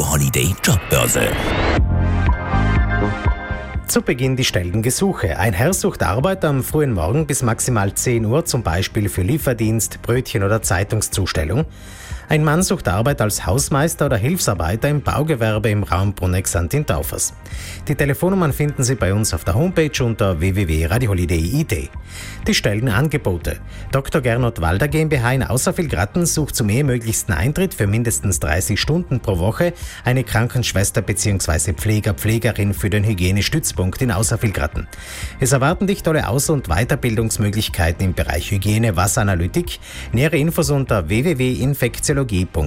Radio Holiday Jobbörse. Zu Beginn die Stellengesuche. Ein Herr sucht Arbeit am frühen Morgen bis maximal 10 Uhr, zum Beispiel für Lieferdienst, Brötchen oder Zeitungszustellung. Ein Mann sucht Arbeit als Hausmeister oder Hilfsarbeiter im Baugewerbe im Raum Bruneck-St. Taufers. Die Telefonnummern finden Sie bei uns auf der Homepage unter www.radioholiday.it. Die Stellenangebote. Dr. Gernot Walder GmbH in Außervillgratten sucht zum ehemöglichsten Eintritt für mindestens 30 Stunden pro Woche eine Krankenschwester bzw. Pflegerin für den Hygienestützpunkt in Außervillgratten. Es erwarten dich tolle Aus- und Weiterbildungsmöglichkeiten im Bereich Hygiene, Wasseranalytik. Nähere Infos unter www.infektiologie.tirol.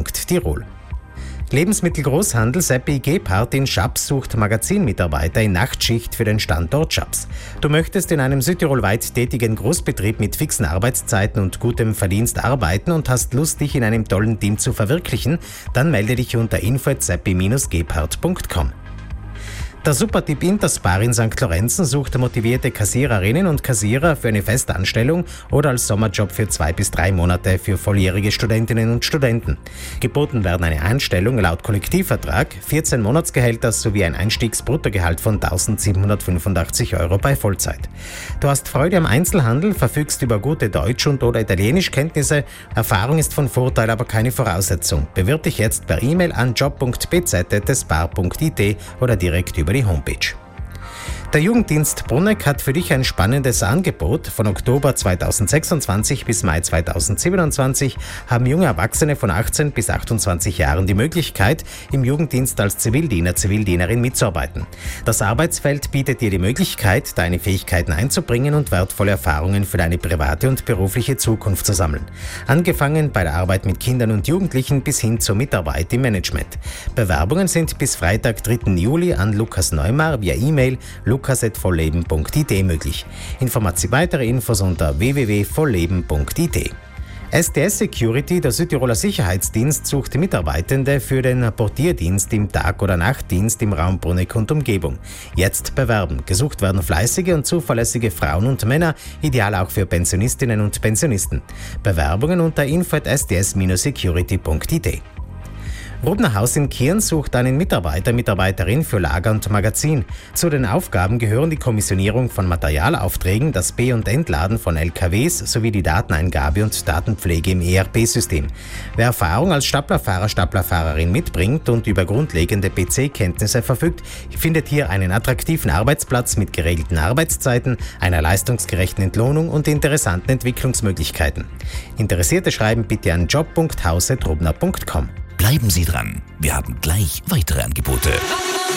Lebensmittelgroßhandel Seppi Gebhardt in Schaps sucht Magazinmitarbeiter in Nachtschicht für den Standort Schaps. Du möchtest in einem südtirolweit tätigen Großbetrieb mit fixen Arbeitszeiten und gutem Verdienst arbeiten und hast Lust, dich in einem tollen Team zu verwirklichen? Dann melde dich unter info@seppi-gebhardt.com. Der Supertyp Interspar in St. Lorenzen sucht motivierte Kassiererinnen und Kassierer für eine Festanstellung oder als Sommerjob für 2 bis 3 Monate für volljährige Studentinnen und Studenten. Geboten werden eine Einstellung laut Kollektivvertrag, 14 Monatsgehälter sowie ein Einstiegsbruttogehalt von 1.785 € bei Vollzeit. Du hast Freude am Einzelhandel, verfügst über gute Deutsch- und oder Italienischkenntnisse. Erfahrung ist von Vorteil, aber keine Voraussetzung. Bewirb dich jetzt per E-Mail an job.bz@spar.it oder direkt über die Homepage. Der Jugenddienst Bruneck hat für dich ein spannendes Angebot. Von Oktober 2026 bis Mai 2027 haben junge Erwachsene von 18 bis 28 Jahren die Möglichkeit, im Jugenddienst als Zivildienerin mitzuarbeiten. Das Arbeitsfeld bietet dir die Möglichkeit, deine Fähigkeiten einzubringen und wertvolle Erfahrungen für deine private und berufliche Zukunft zu sammeln. Angefangen bei der Arbeit mit Kindern und Jugendlichen bis hin zur Mitarbeit im Management. Bewerbungen sind bis Freitag, 3. Juli an Lukas Neumar via E-Mail lukas@vollleben.it möglich. Weitere Infos unter www.vollleben.it. STS Security, der Südtiroler Sicherheitsdienst, sucht Mitarbeitende für den Portierdienst im Tag- oder Nachtdienst im Raum Bruneck und Umgebung. Jetzt bewerben. Gesucht werden fleißige und zuverlässige Frauen und Männer, ideal auch für Pensionistinnen und Pensionisten. Bewerbungen unter info@sds-security.it. Rubnerhaus in Kirn sucht einen Mitarbeiterin für Lager und Magazin. Zu den Aufgaben gehören die Kommissionierung von Materialaufträgen, das Be- und Entladen von LKWs sowie die Dateneingabe und Datenpflege im ERP-System. Wer Erfahrung als Staplerfahrerin mitbringt und über grundlegende PC-Kenntnisse verfügt, findet hier einen attraktiven Arbeitsplatz mit geregelten Arbeitszeiten, einer leistungsgerechten Entlohnung und interessanten Entwicklungsmöglichkeiten. Interessierte schreiben bitte an job.haus@rubner.com. Bleiben Sie dran, wir haben gleich weitere Angebote.